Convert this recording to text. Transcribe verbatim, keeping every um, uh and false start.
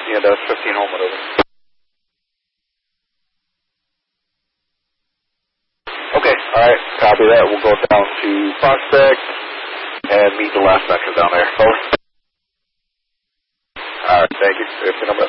Yeah, that's fifteen Homewood, over. Okay, alright, copy that. We'll go down to Prospect and meet the last section down there. Over. Alright, thank you. fifteen number.